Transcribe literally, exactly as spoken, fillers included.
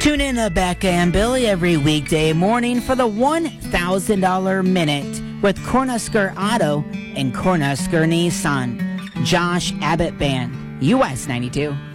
Tune in to Becca and Billy every weekday morning for the one thousand dollars Minute with Cornhusker Auto and Cornhusker Nissan. Josh Abbott Band, U S ninety-two.